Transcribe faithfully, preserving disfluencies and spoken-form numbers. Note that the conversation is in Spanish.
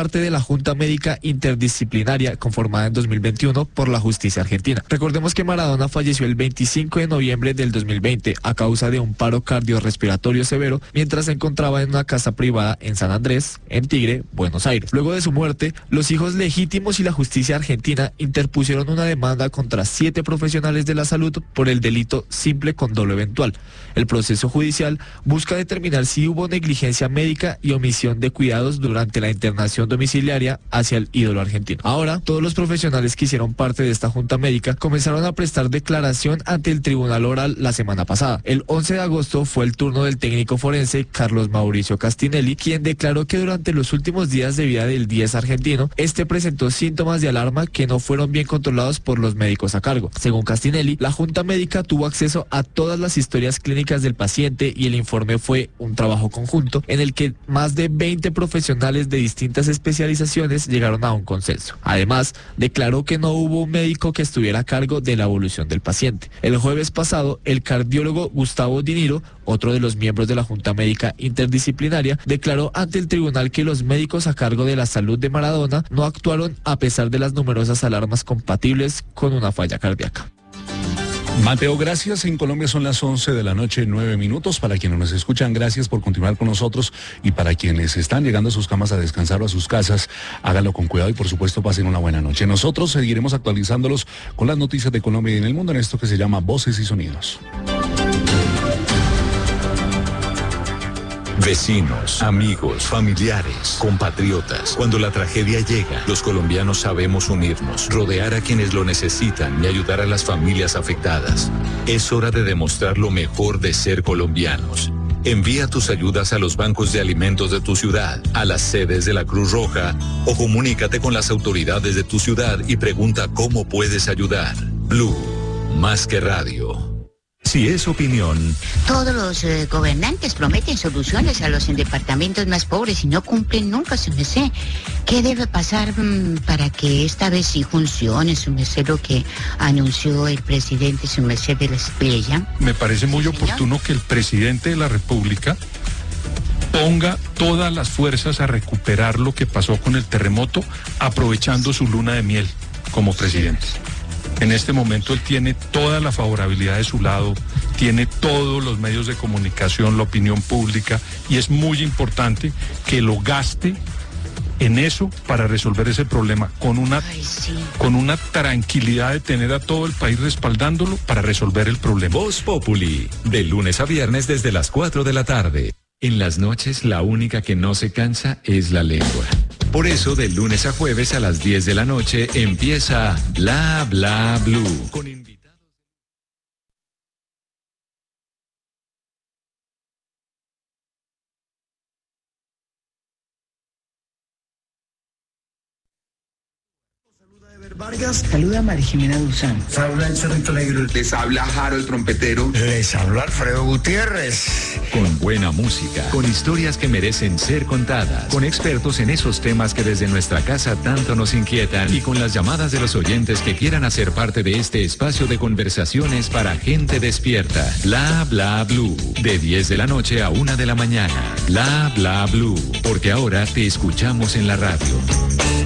parte de la Junta Médica Interdisciplinaria conformada en dos mil veintiuno por la justicia argentina. Recordemos que Maradona falleció el veinticinco de noviembre del dos mil veinte a causa de un paro cardiorrespiratorio severo mientras se encontraba en una casa privada en San Andrés, en Tigre, Buenos Aires. Luego de su muerte, los hijos legítimos y la justicia argentina interpusieron una demanda contra siete profesionales de la salud por el delito simple con dolo eventual. El proceso judicial busca determinar si hubo negligencia médica y omisión de cuidados durante la internación domiciliaria hacia el ídolo argentino. Ahora, todos los profesionales que hicieron parte de esta junta médica comenzaron a prestar declaración ante el tribunal oral la semana pasada. El once de agosto fue el turno del técnico forense Carlos Mauricio Castinelli, quien declaró que durante los últimos días de vida del diez argentino, este presentó síntomas de alarma que no fueron bien controlados por los médicos a cargo. Según Castinelli, la junta médica tuvo acceso a todas las historias clínicas del paciente y el informe fue un trabajo conjunto en el que más de veinte profesionales de distintas especializaciones llegaron a un consenso. Además, declaró que no hubo un médico que estuviera a cargo de la evolución del paciente. El jueves pasado, el cardiólogo Gustavo Diniro, otro de los miembros de la Junta Médica Interdisciplinaria, declaró ante el tribunal que los médicos a cargo de la salud de Maradona no actuaron a pesar de las numerosas alarmas compatibles con una falla cardíaca. Mateo, gracias. En Colombia son las once de la noche, nueve minutos. Para quienes nos escuchan, gracias por continuar con nosotros. Y para quienes están llegando a sus camas a descansar o a sus casas, háganlo con cuidado y por supuesto pasen una buena noche. Nosotros seguiremos actualizándolos con las noticias de Colombia y en el mundo en esto que se llama Voces y Sonidos. Vecinos, amigos, familiares, compatriotas. Cuando la tragedia llega, los colombianos sabemos unirnos, rodear a quienes lo necesitan y ayudar a las familias afectadas. Es hora de demostrar lo mejor de ser colombianos. Envía tus ayudas a los bancos de alimentos de tu ciudad, a las sedes de la Cruz Roja o comunícate con las autoridades de tu ciudad y pregunta cómo puedes ayudar. Blue, más que radio. Si es opinión. Todos los eh, gobernantes prometen soluciones a los departamentos más pobres y no cumplen nunca, su merced. ¿Qué debe pasar mmm, para que esta vez sí funcione, su merced, lo que anunció el presidente, su merced, de la Esplella? Me parece muy ¿Sí, oportuno que el presidente de la República ponga todas las fuerzas a recuperar lo que pasó con el terremoto, aprovechando su luna de miel como presidente. En este momento él tiene toda la favorabilidad de su lado, tiene todos los medios de comunicación, la opinión pública, y es muy importante que lo gaste en eso para resolver ese problema, con una, Ay, sí. con una tranquilidad de tener a todo el país respaldándolo para resolver el problema. Voz Populi, de lunes a viernes desde las cuatro de la tarde. En las noches la única que no se cansa es la lengua. Por eso, de lunes a jueves a las diez de la noche empieza Bla Bla Blue. Con invitados. Vargas. Saluda a María Jimena Duzán. Saluda el Cerrito Negro. Les habla Harold Trompetero. Les habla Alfredo Gutiérrez. Con buena música, con historias que merecen ser contadas, con expertos en esos temas que desde nuestra casa tanto nos inquietan y con las llamadas de los oyentes que quieran hacer parte de este espacio de conversaciones para gente despierta. Bla Bla Blue, de diez de la noche a una de la mañana. Bla Bla Blue, porque ahora te escuchamos en la radio.